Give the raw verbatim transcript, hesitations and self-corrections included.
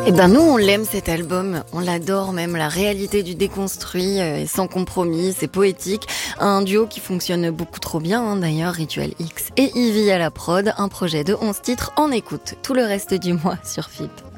Eh ben nous on l'aime cet album, on l'adore même, la réalité du déconstruit euh, est sans compromis, c'est poétique, un duo qui fonctionne beaucoup trop bien hein, d'ailleurs, Rituel X et Ivy à la prod, un projet de onze titres en écoute tout le reste du mois sur F I P.